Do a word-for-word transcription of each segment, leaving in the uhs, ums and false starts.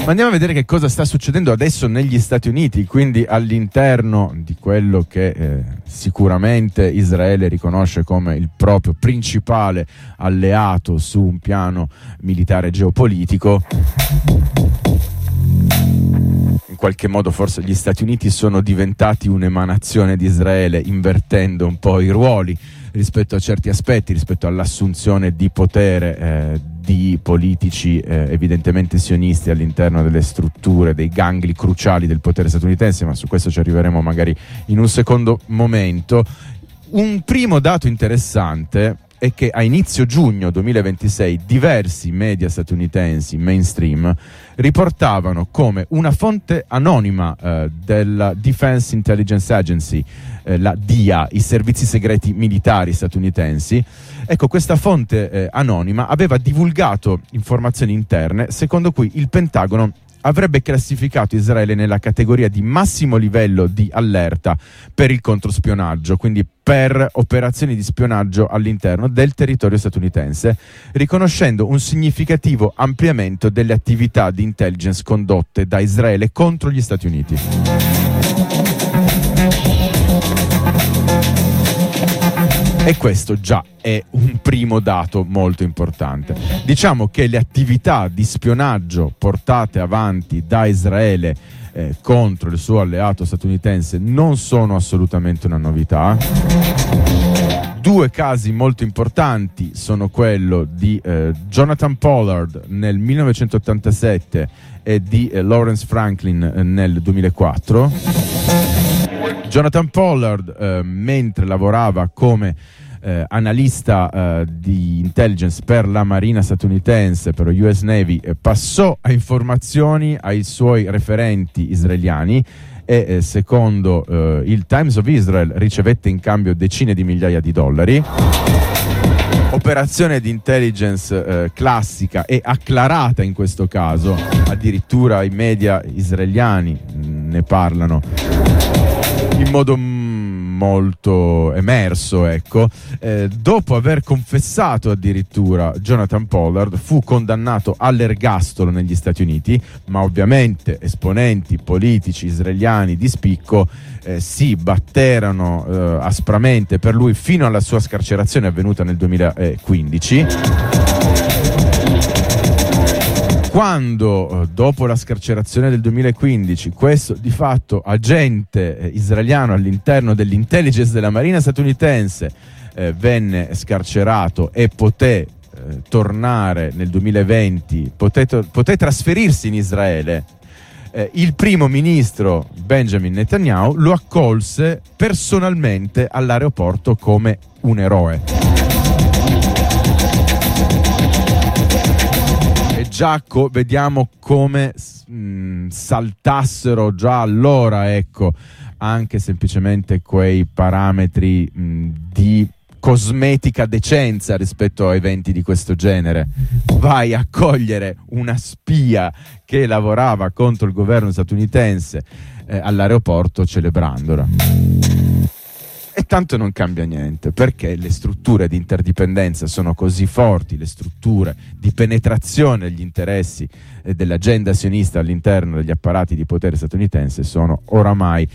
Ma andiamo a vedere che cosa sta succedendo adesso negli Stati Uniti, quindi all'interno di quello che eh, sicuramente Israele riconosce come il proprio principale alleato su un piano militare geopolitico. In qualche modo forse gli Stati Uniti sono diventati un'emanazione di Israele, invertendo un po' i ruoli rispetto a certi aspetti, rispetto all'assunzione di potere eh, di politici eh, evidentemente sionisti all'interno delle strutture, dei gangli cruciali del potere statunitense, ma su questo ci arriveremo magari in un secondo momento. Un primo dato interessante è che a inizio giugno duemilaventisei diversi media statunitensi mainstream riportavano come una fonte anonima eh, della Defense Intelligence Agency, eh, la D I A, i servizi segreti militari statunitensi, ecco, questa fonte eh, anonima aveva divulgato informazioni interne secondo cui il Pentagono avrebbe classificato Israele nella categoria di massimo livello di allerta per il controspionaggio, quindi per operazioni di spionaggio all'interno del territorio statunitense, riconoscendo un significativo ampliamento delle attività di intelligence condotte da Israele contro gli Stati Uniti. E questo già è un primo dato molto importante. Diciamo che le attività di spionaggio portate avanti da Israele eh, contro il suo alleato statunitense non sono assolutamente una novità. Due casi molto importanti sono quello di eh, Jonathan Pollard nel millenovecentottantasette e di eh, Lawrence Franklin eh, nel duemilaquattro. Jonathan Pollard, eh, mentre lavorava come eh, analista eh, di intelligence per la Marina statunitense, per lo U S Navy, eh, passò a informazioni ai suoi referenti israeliani e eh, secondo eh, il Times of Israel ricevette in cambio decine di migliaia di dollari. Operazione di intelligence eh, classica e acclarata in questo caso, addirittura i media israeliani mh, ne parlano in modo mh, molto emerso, ecco. Eh, dopo aver confessato addirittura, Jonathan Pollard fu condannato all'ergastolo negli Stati Uniti, ma ovviamente esponenti politici israeliani di spicco eh, si batterono eh, aspramente per lui fino alla sua scarcerazione avvenuta nel duemilaquindici. Quando, dopo la scarcerazione del duemilaquindici, questo di fatto agente eh, israeliano all'interno dell'intelligence della Marina statunitense eh, venne scarcerato e poté eh, tornare nel duemilaventi, poté, to- poté trasferirsi in Israele, eh, il primo ministro Benjamin Netanyahu lo accolse personalmente all'aeroporto come un eroe. Già co- vediamo come mh, saltassero già allora, ecco, anche semplicemente quei parametri mh, di cosmetica decenza rispetto a eventi di questo genere. Vai a cogliere una spia che lavorava contro il governo statunitense eh, all'aeroporto celebrandola. E tanto non cambia niente, perché le strutture di interdipendenza sono così forti, le strutture di penetrazione degli interessi eh, dell'agenda sionista all'interno degli apparati di potere statunitense sono oramai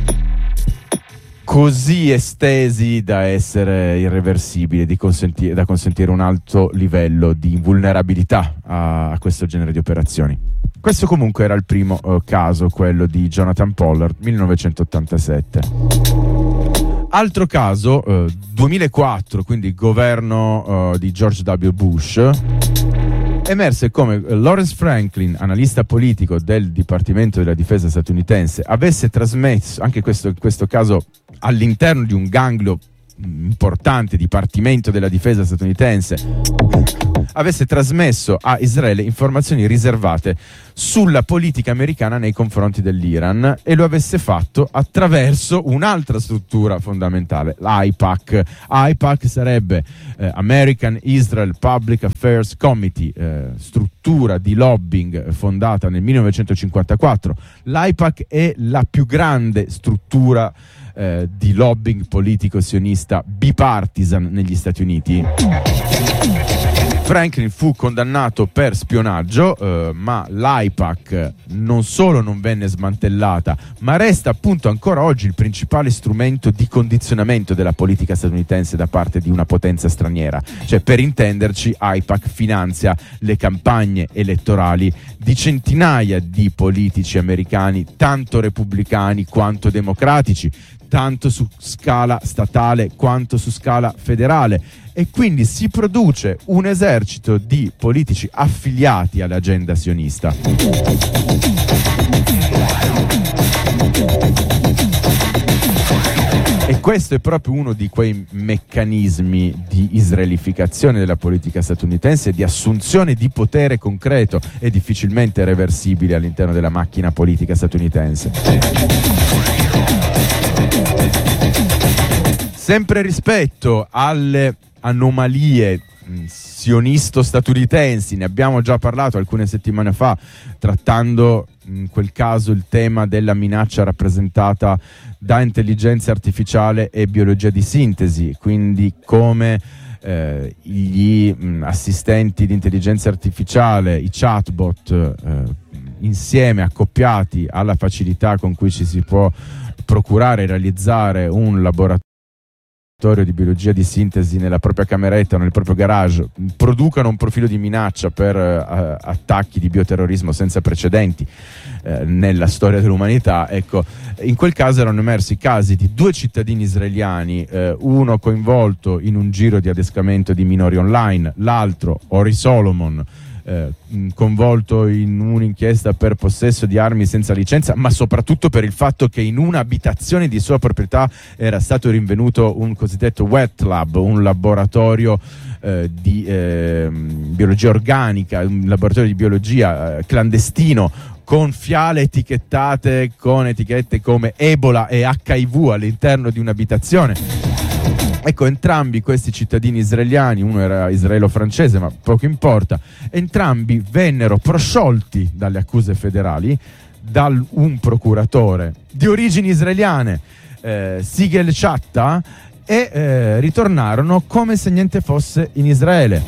così estesi da essere irreversibili, di consentire, da consentire un alto livello di vulnerabilità a, a questo genere di operazioni. Questo comunque era il primo uh, caso, quello di Jonathan Pollard, millenovecentottantasette. Altro caso, eh, duemilaquattro, quindi governo eh, di George W. Bush, emerse come Lawrence Franklin, analista politico del Dipartimento della Difesa statunitense, avesse trasmesso, anche questo, in questo caso all'interno di un ganglio importante Dipartimento della Difesa statunitense, avesse trasmesso a Israele informazioni riservate sulla politica americana nei confronti dell'Iran, e lo avesse fatto attraverso un'altra struttura fondamentale, l'A I P A C. A I P A C sarebbe eh, American Israel Public Affairs Committee, eh, struttura di lobbying fondata nel millenovecentocinquantaquattro. L'A I P A C è la più grande struttura eh, di lobbying politico sionista bipartisan negli Stati Uniti. Franklin fu condannato per spionaggio, eh, ma l'AIPAC non solo non venne smantellata, ma resta appunto ancora oggi il principale strumento di condizionamento della politica statunitense da parte di una potenza straniera. Cioè, per intenderci, AIPAC finanzia le campagne elettorali di centinaia di politici americani, tanto repubblicani quanto democratici, tanto su scala statale quanto su scala federale, e quindi si produce un esercito di politici affiliati all'agenda sionista. E questo è proprio uno di quei meccanismi di israelificazione della politica statunitense, di assunzione di potere concreto e difficilmente reversibile all'interno della macchina politica statunitense. Sempre rispetto alle anomalie sionisto-statunitensi, ne abbiamo già parlato alcune settimane fa, trattando in quel caso il tema della minaccia rappresentata da intelligenza artificiale e biologia di sintesi, quindi come eh, gli mh, assistenti di intelligenza artificiale, i chatbot, eh, insieme accoppiati alla facilità con cui ci si può procurare e realizzare un laboratorio di biologia di sintesi nella propria cameretta o nel proprio garage, producano un profilo di minaccia per uh, attacchi di bioterrorismo senza precedenti uh, nella storia dell'umanità. Ecco, in quel caso erano emersi casi di due cittadini israeliani, uh, uno coinvolto in un giro di adescamento di minori online, l'altro, Ori Solomon, Eh, convolto in un'inchiesta per possesso di armi senza licenza, ma soprattutto per il fatto che in un'abitazione di sua proprietà era stato rinvenuto un cosiddetto wet lab, un laboratorio eh, di eh, biologia organica, un laboratorio di biologia eh, clandestino, con fiale etichettate con etichette come Ebola e acca i vu all'interno di un'abitazione. Ecco, entrambi questi cittadini israeliani, uno era israelo-francese ma poco importa, entrambi vennero prosciolti dalle accuse federali da un procuratore di origini israeliane, eh, Sigel Chatta, e eh, ritornarono come se niente fosse in Israele.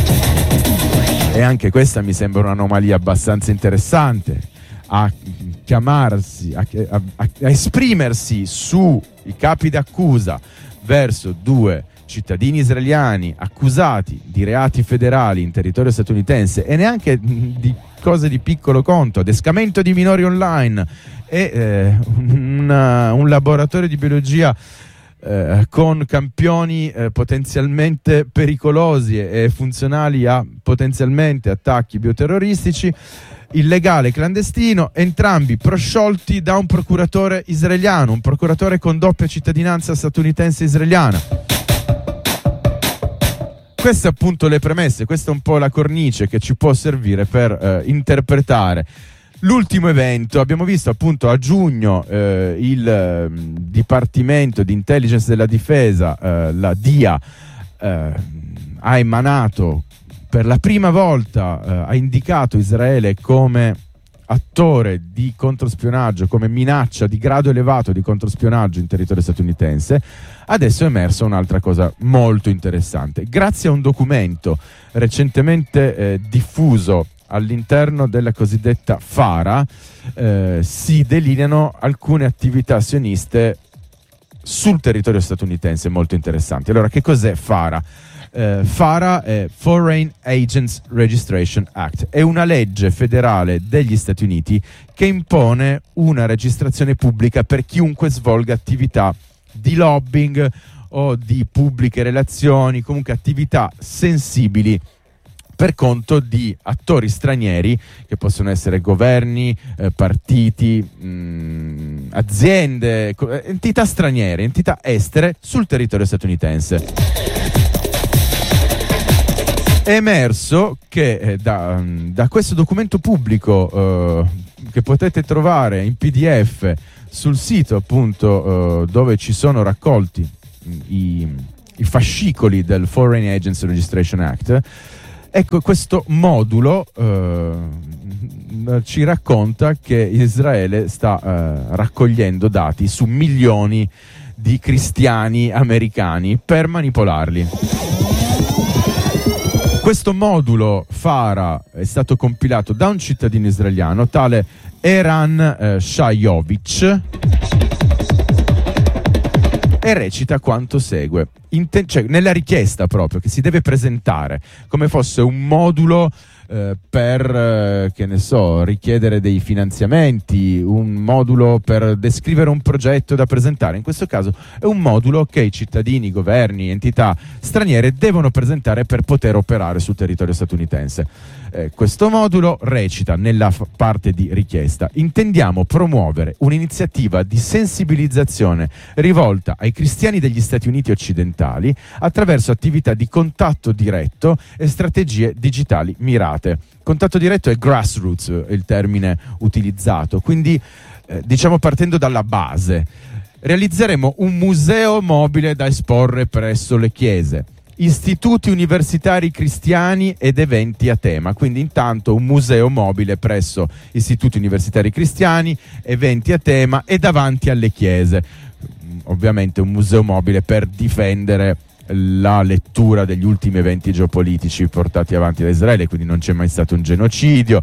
E anche questa mi sembra un'anomalia abbastanza interessante, a chiamarsi, a, a, a esprimersi sui capi d'accusa verso due cittadini israeliani accusati di reati federali in territorio statunitense, e neanche di cose di piccolo conto, adescamento di minori online e eh, un, un laboratorio di biologia eh, con campioni eh, potenzialmente pericolosi e funzionali a potenzialmente attacchi bioterroristici, illegale, clandestino, entrambi prosciolti da un procuratore israeliano, un procuratore con doppia cittadinanza statunitense israeliana. Queste appunto le premesse, questa è un po' la cornice che ci può servire per eh, interpretare l'ultimo evento. Abbiamo visto appunto a giugno eh, il eh, Dipartimento di Intelligence della Difesa, eh, la D I A, eh, ha emanato per la prima volta, eh, ha indicato Israele come attore di controspionaggio, come minaccia di grado elevato di controspionaggio in territorio statunitense. Adesso è emersa un'altra cosa molto interessante. Grazie a un documento recentemente eh, diffuso all'interno della cosiddetta FARA, eh, si delineano alcune attività sioniste sul territorio statunitense molto interessanti. Allora, che cos'è FARA? Uh, FARA è Foreign Agents Registration Act, è una legge federale degli Stati Uniti che impone una registrazione pubblica per chiunque svolga attività di lobbying o di pubbliche relazioni, comunque attività sensibili per conto di attori stranieri, che possono essere governi, eh, partiti, mh, aziende, co- entità straniere, entità estere sul territorio statunitense. È emerso che eh, da, da questo documento pubblico eh, che potete trovare in P D F sul sito appunto eh, dove ci sono raccolti i, i fascicoli del Foreign Agents Registration Act, ecco, questo modulo eh, ci racconta che Israele sta eh, raccogliendo dati su milioni di cristiani americani per manipolarli. Questo modulo Fara è stato compilato da un cittadino israeliano, tale Eran eh, Shayovic, e recita quanto segue. Inten- cioè, nella richiesta proprio che si deve presentare come fosse un modulo eh, per, eh, che ne so, richiedere dei finanziamenti, un modulo per descrivere un progetto da presentare. In questo caso è un modulo che i cittadini, governi, entità straniere devono presentare per poter operare sul territorio statunitense. Eh, questo modulo recita nella f- parte di richiesta: intendiamo promuovere un'iniziativa di sensibilizzazione rivolta ai cristiani degli Stati Uniti occidentali attraverso attività di contatto diretto e strategie digitali mirate. Contatto diretto è grassroots, è il termine utilizzato, quindi eh, diciamo partendo dalla base. Realizzeremo un museo mobile da esporre presso le chiese, istituti universitari cristiani ed eventi a tema. Quindi intanto un museo mobile presso istituti universitari cristiani, eventi a tema e davanti alle chiese. Ovviamente un museo mobile per difendere la lettura degli ultimi eventi geopolitici portati avanti da Israele, quindi non c'è mai stato un genocidio.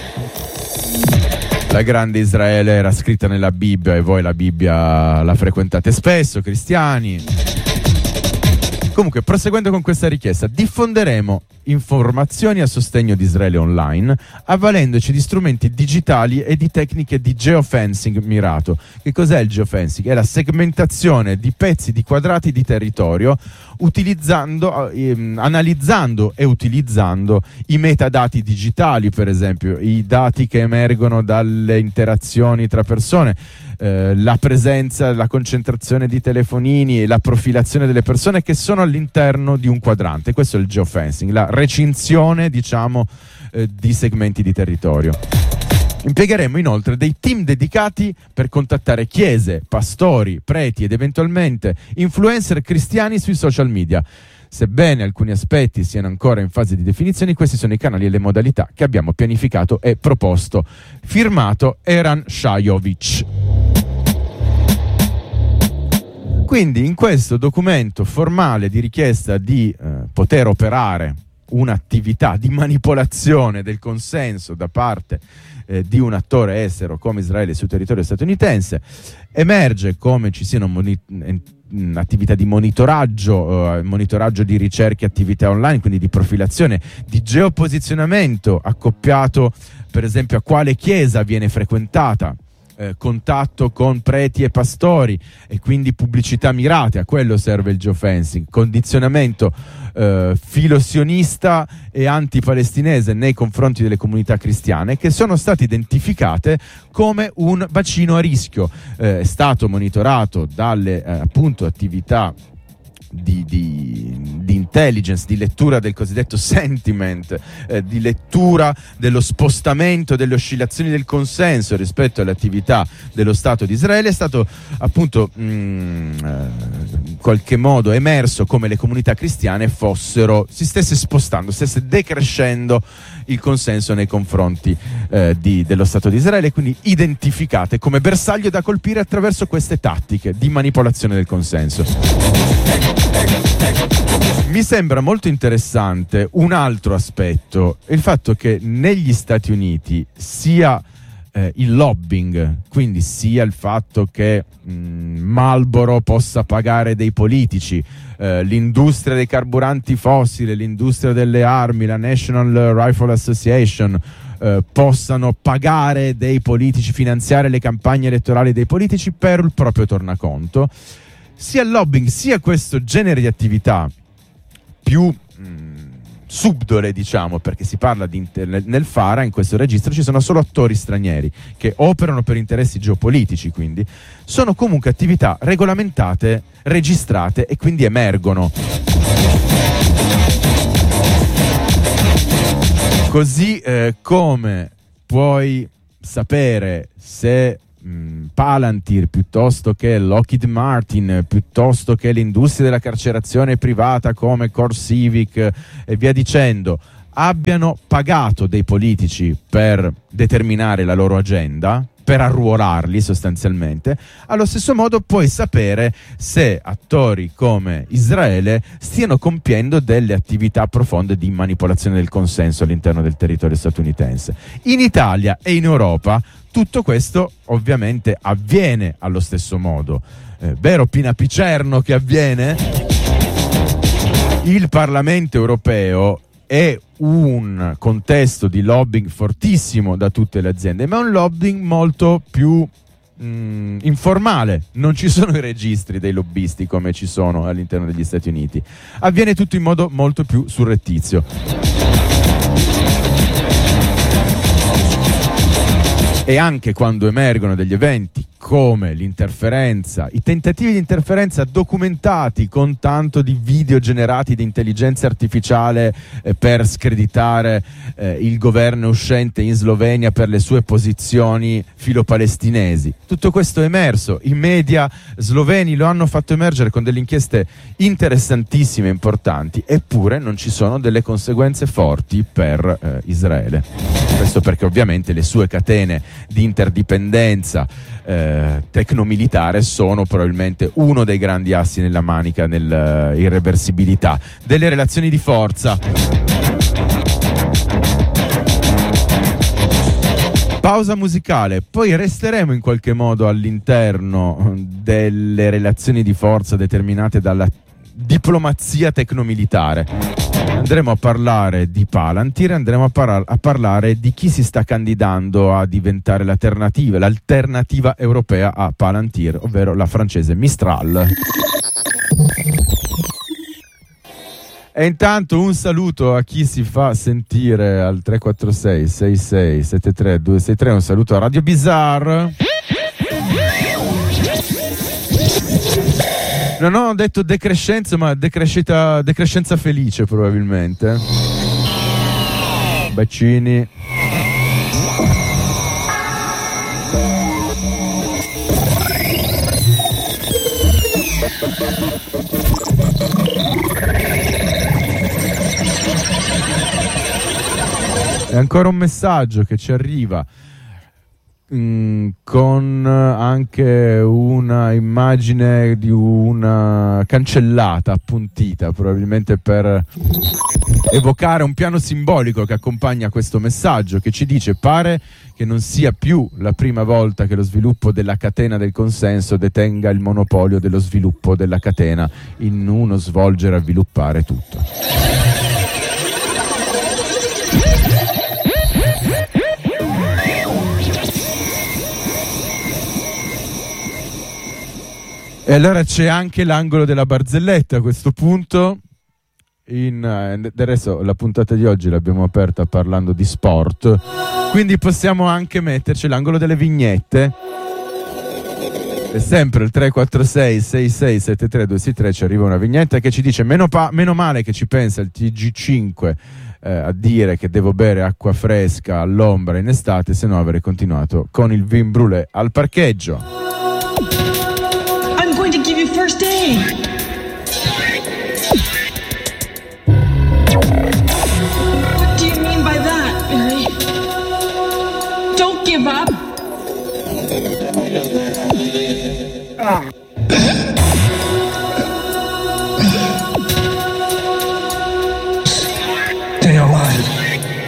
La grande Israele era scritta nella Bibbia e voi la Bibbia la frequentate spesso, cristiani. Comunque, proseguendo con questa richiesta, diffonderemo informazioni a sostegno di Israele online, avvalendoci di strumenti digitali e di tecniche di geofencing mirato. Che cos'è il geofencing? È la segmentazione di pezzi di quadrati di territorio utilizzando, ehm, analizzando e utilizzando i metadati digitali, per esempio, i dati che emergono dalle interazioni tra persone, eh, la presenza, la concentrazione di telefonini e la profilazione delle persone che sono all'interno di un quadrante. Questo è il geofencing, la recinzione, diciamo, eh, di segmenti di territorio. Impiegheremo inoltre dei team dedicati per contattare chiese, pastori, preti ed eventualmente influencer cristiani sui social media. Sebbene alcuni aspetti siano ancora in fase di definizione, questi sono i canali e le modalità che abbiamo pianificato e proposto. Firmato Eran Shayovic. Quindi in questo documento formale di richiesta di eh, poter operare un'attività di manipolazione del consenso da parte eh, di un attore estero come Israele sul territorio statunitense, emerge come ci siano moni- attività di monitoraggio, eh, monitoraggio di ricerche, attività online, quindi di profilazione, di geoposizionamento accoppiato per esempio a quale chiesa viene frequentata, eh, contatto con preti e pastori e quindi pubblicità mirate. A quello serve il geofencing, condizionamento eh, filosionista e antipalestinese nei confronti delle comunità cristiane che sono state identificate come un bacino a rischio. Eh, è stato monitorato dalle eh, appunto attività Di, di, di intelligence, di lettura del cosiddetto sentiment, eh, di lettura dello spostamento delle oscillazioni del consenso rispetto alle attività dello Stato di Israele. È stato appunto mh, eh, in qualche modo emerso come le comunità cristiane fossero, si stesse spostando, stesse decrescendo il consenso nei confronti eh, di, dello Stato di Israele, quindi identificate come bersaglio da colpire attraverso queste tattiche di manipolazione del consenso. Mi sembra molto interessante un altro aspetto, il fatto che negli Stati Uniti sia eh, il lobbying, quindi sia il fatto che mh, Marlboro possa pagare dei politici, eh, l'industria dei carburanti fossili, l'industria delle armi, la National Rifle Association eh, possano pagare dei politici, finanziare le campagne elettorali dei politici per il proprio tornaconto. Sia il lobbying sia questo genere di attività più mh, subdole, diciamo, perché si parla di inter- nel Fara, in questo registro ci sono solo attori stranieri che operano per interessi geopolitici, quindi sono comunque attività regolamentate, registrate e quindi emergono. Così eh, come puoi sapere se Palantir piuttosto che Lockheed Martin, piuttosto che l'industria della carcerazione privata come CoreCivic e via dicendo, abbiano pagato dei politici per determinare la loro agenda, per arruolarli sostanzialmente, allo stesso modo puoi sapere se attori come Israele stiano compiendo delle attività profonde di manipolazione del consenso all'interno del territorio statunitense. In Italia e in Europa tutto questo ovviamente avviene allo stesso modo. Eh, vero Pina Picerno che avviene? Il Parlamento europeo è un contesto di lobbying fortissimo da tutte le aziende, ma è un lobbying molto più mh, informale. Non ci sono i registri dei lobbisti come ci sono all'interno degli Stati Uniti. Avviene tutto in modo molto più surrettizio. E anche quando emergono degli eventi come l'interferenza, i tentativi di interferenza documentati con tanto di video generati di intelligenza artificiale eh, per screditare eh, il governo uscente in Slovenia per le sue posizioni filopalestinesi. Tutto questo è emerso, i media sloveni lo hanno fatto emergere con delle inchieste interessantissime e importanti, eppure non ci sono delle conseguenze forti per eh, Israele. Questo perché ovviamente le sue catene di interdipendenza eh, tecnomilitare sono probabilmente uno dei grandi assi nella manica nell'irreversibilità delle relazioni di forza. Pausa musicale, poi resteremo in qualche modo all'interno delle relazioni di forza determinate dalla diplomazia tecnomilitare. Andremo a parlare di Palantir, andremo a, par- a parlare di chi si sta candidando a diventare l'alternativa, l'alternativa europea a Palantir, ovvero la francese Mistral. E intanto un saluto a chi si fa sentire al tre quattro sei sei sei sette tre due sei tre, un saluto a Radio Bizarre. Non ho detto decrescenza, ma decrescita, decrescenza felice probabilmente. Bacini. E ancora un messaggio che ci arriva Mm, con anche una immagine di una cancellata appuntita, probabilmente per evocare un piano simbolico che accompagna questo messaggio, che ci dice: pare che non sia più la prima volta che lo sviluppo della catena del consenso detenga il monopolio dello sviluppo della catena in uno svolgere a sviluppare tutto. E allora c'è anche l'angolo della barzelletta a questo punto. In, eh, del resto la puntata di oggi l'abbiamo aperta parlando di sport, quindi possiamo anche metterci l'angolo delle vignette. È sempre il tre quattro sei sei sei sette tre due sei tre, ci arriva una vignetta che ci dice: meno, pa- meno male che ci pensa il T G cinque eh, a dire che devo bere acqua fresca all'ombra in estate, se no avrei continuato con il vin brûlé al parcheggio. To give you first aid. What do you mean by that, Barry? Don't give up. Ah.